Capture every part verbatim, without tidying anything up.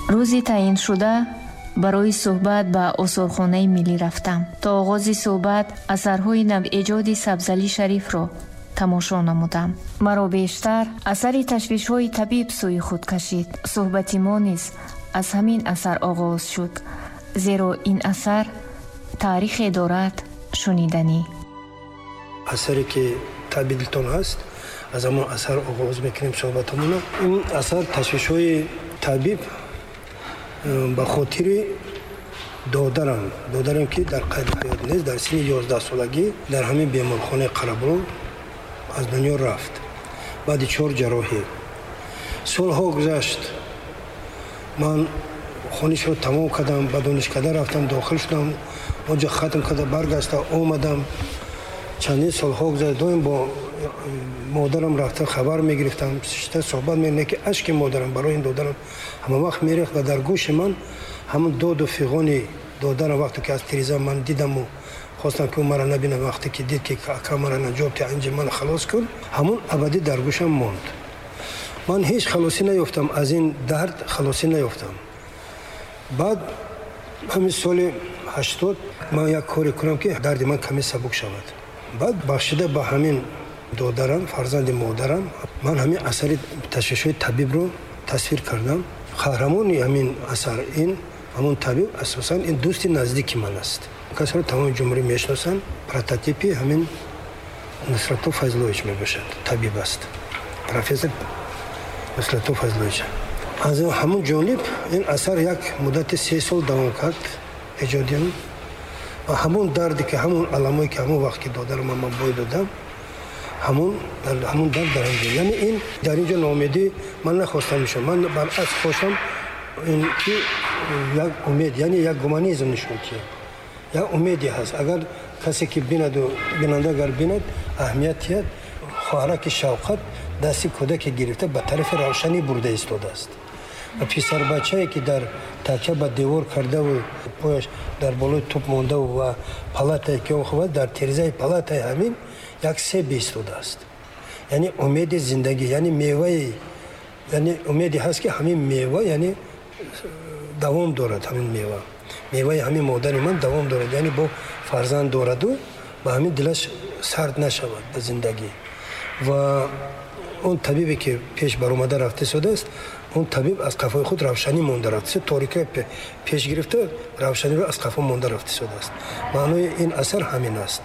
рӯзи таъиншуда барои суҳбат ба осорхонаи миллӣ рафтам. То оғози суҳбат асарҳои навъеҷоди Сабзалӣ Шарифро тамошо намудам. маро бештар асари ташвишҳои табиб сӯи худ кашид. суҳбати мо низ аз ҳамин асар оғоз шуд, зеро ин асар таърихе дорад шуниданӣ. асаре ки таби дилтон ҳаст, аз ҳамон асар оғоз мекунем суҳбатамона. ин асар ташвишҳои табиб ба хотири додарам додарам ки дар қайди ҳаёт нест, дар синни ёздаҳсолагӣ дар ҳамин беморхонаи Қараболон аз дунё рафт баъди чор ҷарроҳӣ. солҳо гузашт, ман хонишро тамом кардам, ба донишкада рафтам, дохил шудам, онҷа хатм карда баргаста омадам. чандин солҳо гузашт, доим бо модарам рафта хабар мегирифтам, шита суҳбат мекардем ки ашки модарам барои ин додарам ҳама вақт мерехт ва дар гӯши ман ҳамон доду фиғони додарам вақте ки аз тиреза ман дидаму хостам ки ӯ мара набинам, вақте ки дид ки ака мара наҷоти анҷи мана халос кун, ҳамон абадӣ дар гӯшам монд. ман ҳеҷ халосӣ наёфтам, аз ин дард халосӣ наёфтам. баъд ҳамин соли ҳаштод ман як коре кунам ки дарди ман каме сабук шавад. баъд бахшида ба ҳамин додарам, фарзанди модарам, ман ҳамин асари ташвишҳои табибро тасвир кардам. қаҳрамони ҳамин асар ин ҳамон табиб асосан ин дӯсти наздики ман аст. касро тамоми ҷумҳурӣ мешиносанд. прототипи ҳамин Нусратов Файзлович мебошад, табиб аст, профессор Нусратов Файзлович. аз ҳамон ҷониб ин асар як муддати се сол давом кард эҷоди он. ва ҳамон дарде ки ҳамон аламое ки ҳамон вақт ки додарам ман бой додам, ҳамон ҳамон дард дар инҷо, яъне ин дар инҷо ноумедӣ ман нахостам нишон, ман баръакс хоштам ин ки як умед, яъне як гуманизм нишон ки як умеде ҳаст. агар касе ки бинаду бинанда агар бинад аҳамият диҳад, хоҳараки шавқат дасти кӯдаке гирифта ба тарафи равшанӣ бурда истодааст. ва писарбачае ки дар такя ба девор кардаву пояш дар болои тӯб мондаву ва палатае ки он хубад дар тирезаи палатаи ҳамин як себ истодааст. яъне умеди зиндагӣ, яъне меваи, яъне умеди ҳаст ки ҳамин мева яъне давом дорад, ҳамин мева меваи ҳамин модари ман давом дорад, яъне бо фарзанд дораду ба ҳамин дилаш сард нашавад ба зиндагӣ. ва он табибе ки пеш баромада рафта истодааст, он табиб аз қафои худ равшанӣ монда рафта, торика пеш гирифта равшаниро аз қафо монда рафта истодааст. маънои ин асар ҳамин аст.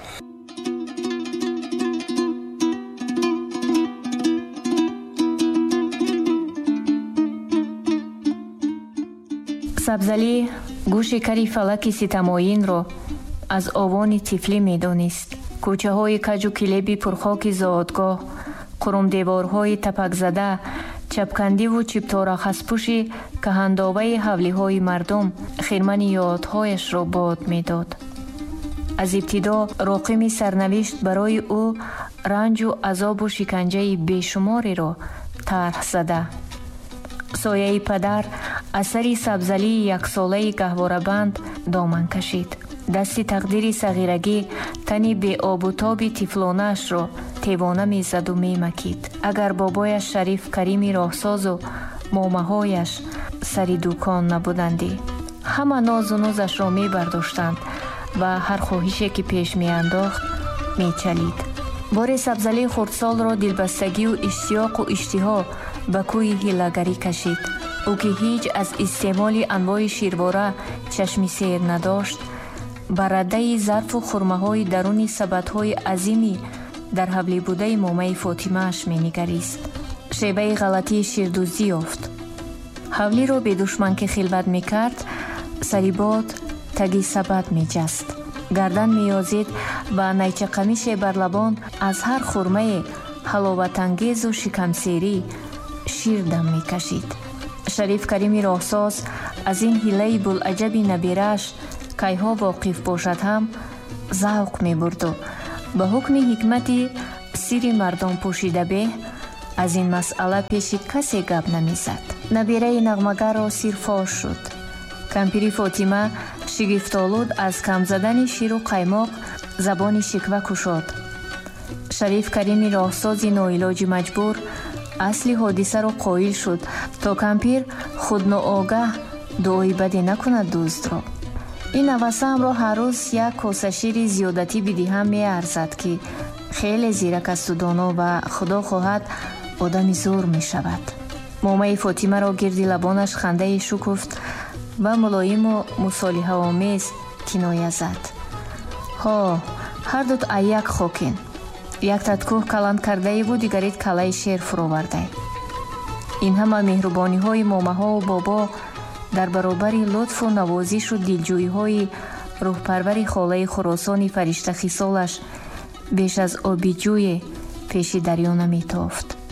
Сабзалӣ гӯши кари фалаки ситамоинро аз овони тифлӣ медонист. кӯчаҳои каҷу килеби пурхоки зоотгоҳ, қурумдеворҳои тапакзада, чапкандиву чиптора-хаспӯши каҳандоваи ҳавлиҳои мардум хирмани ёдҳояшро бод медод. аз ибтидо роқими сарнавишт барои ӯ ранҷу азобу шиканҷаи бешумореро тарҳ зада. сояи падар асари Сабзалии яксолаи гаҳворабанд доман кашид. дасти тақдири сағирагӣ тани беобутоби тифлонаашро тевона мезаду мемакид. агар бобояш Шариф Карими роҳсозу момаҳояш сари дукон набудандӣ, ҳама нозу нузашро мебардоштанд ва ҳар хоҳише ки пеш меандохт мечалид. бори Сабзалӣ хурдсолро дилбастагию иштиёқу иштиҳо ба кӯи ҳилагарӣ кашид. ӯ ки ҳеҷ аз истеъмоли анвои ширвора чашми сер надошт, ба раддаи зарфу хурмаҳои даруни сабадҳои азими дар ҳавлӣ будаи момаи Фотимааш менигарист. шебаи ғалатии ширдӯздӣ ёфт. ҳавлиро бедушман ки хилват мекард, сарибод таги сабад меҷаст. гардан меёзид ва найчақамише бар лабон аз ҳар хурмае ҳаловатангезу шикамсерӣ шир дам мекашид. Шариф Карими роҳсоз аз ин ҳилаи булаҷаби набирааш кайҳо воқиф бошад ҳам завқ мебурду ба ҳукми ҳикмати сири мардон пӯшидабеҳ аз ин масъала пеши касе гап намезад. набираи нағмагарро сир фош шуд. кампири Фотима шигифтолуд аз кам задани ширу қаймоқ забони шиква кушод. Шариф Карими роҳсози ноилоҷи маҷбур асли ҳодисаро қоил шуд, то кампир худ ноогаҳ дуои баде накунад дӯстро. ин навасаамро ҳар рӯз як коса шири зиёдатӣ бидиҳам меарзад, ки хеле зирак асту доно ва худо хоҳад одами зур мешавад. момаи фотимаро гирди лабонаш хандаи шукуфт ва мулоиму мусолиҳаомез киноя зад. ҳо ҳардут аяк хокин. яктат кӯҳ каланд кардаиву дигарит калаи шер фуровардай. ин ҳама меҳрубониҳои момаҳову бобо дар баробари лутфу навозишу дилҷӯиҳои рӯҳпарвари холаи хуросони фариштахисолаш беш аз оби ҷӯе пеши дарё наметофт.